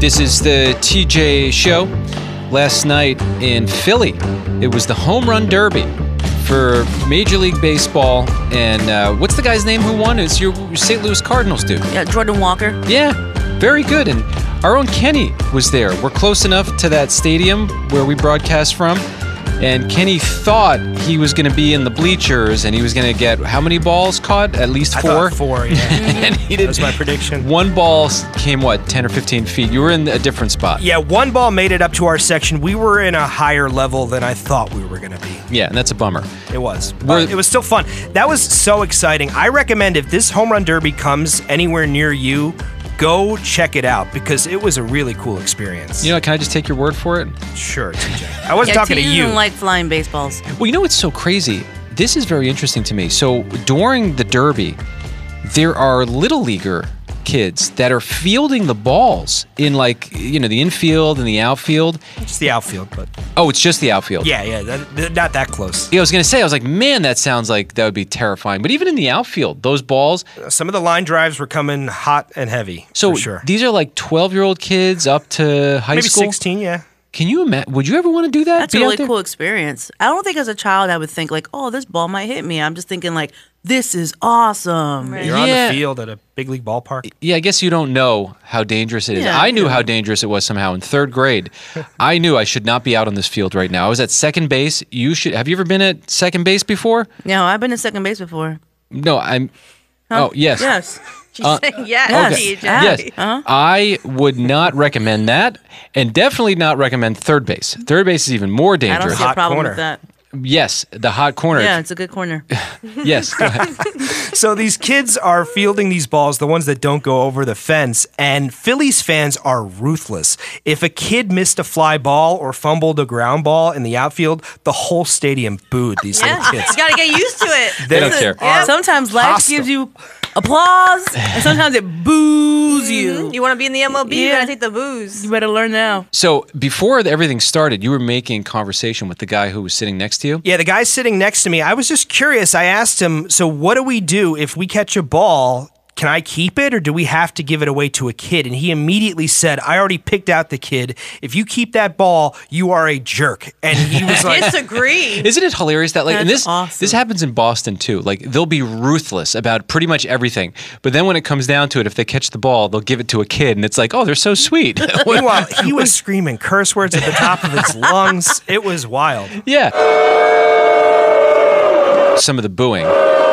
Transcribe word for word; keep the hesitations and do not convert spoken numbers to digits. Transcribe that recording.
This is the T J Show. Last night in Philly, it was the Home Run Derby for Major League Baseball. And uh, what's the guy's name who won? It's your Saint Louis Cardinals dude. Yeah, Jordan Walker. Yeah, very good. And our own Kenny was there. We're close enough to that stadium where we broadcast from. And Kenny thought he was going to be in the bleachers and he was going to get how many balls caught? At least four? I thought four, yeah. And he didn't. That was my prediction. One ball came, what, ten or fifteen feet? You were in a different spot. Yeah, one ball made it up to our section. We were in a higher level than I thought we were going to be. Yeah, and that's a bummer. It was. But it was still fun. That was so exciting. I recommend if this Home Run Derby comes anywhere near you, go check it out because it was a really cool experience. You know, can I just take your word for it? Sure, T J. I wasn't yeah, talking T J to you. doesn't like flying baseballs. Well, you know what's so crazy? This is very interesting to me. So during the Derby, there are little leaguer kids that are fielding the balls in, like, you know, the infield and the outfield. It's the outfield, but Oh, it's just the outfield. yeah, yeah, that, that- not that close. Yeah, I was going to say, I was like, man, that sounds like that would be terrifying. But even in the outfield, those balls. Some of the line drives were coming hot and heavy. So for sure. these are like twelve-year-old kids up to high Maybe school. sixteen, yeah. Can you imagine? Would you ever want to do that? That's Be a out really there? cool experience. I don't think as a child I would think like, oh, this ball might hit me. I'm just thinking like, this is awesome. Right. You're Yeah. on the field at a big league ballpark. Yeah, I guess you don't know how dangerous it is. Yeah, I knew yeah. how dangerous it was somehow in third grade. I knew I should not be out on this field right now. I was at second base. You should. Have you ever been at second base before? No, I've been to second base before. No, I'm. Oh yes. Yes. She's Uh, saying yes, yes. T J. Yes, Huh? I would not recommend that, and definitely not recommend third base. Third base is even more I don't dangerous. see a Hot problem corner. with that. Yes, the hot corner. Yeah, it's a good corner. Yes. Go ahead. So these kids are fielding these balls, the ones that don't go over the fence, and Phillies fans are ruthless. If a kid missed a fly ball or fumbled a ground ball in the outfield, the whole stadium booed these Yeah, little you kids. gotta get used to it. They don't Listen, care. are Sometimes life hostile. gives you applause, and sometimes it boos you. You want to be in the M L B? You Yeah. gotta take the booze. You better learn now. So before everything started, you were making conversation with the guy who was sitting next to you. Yeah, the guy sitting next to me, I was just curious. I asked him, so what do we do if we catch a ball? Can I keep it or do we have to give it away to a kid? And he immediately said, I already picked out the kid. If you keep that ball, you are a jerk. And he was like, Disagree. Isn't it hilarious that like and That's this awesome. this happens in Boston too. Like they'll be ruthless about pretty much everything. But then when it comes down to it, if they catch the ball, they'll give it to a kid and it's like, "Oh, they're so sweet." meanwhile, he was screaming curse words at the top of his lungs. It was wild. Yeah. Some of the booing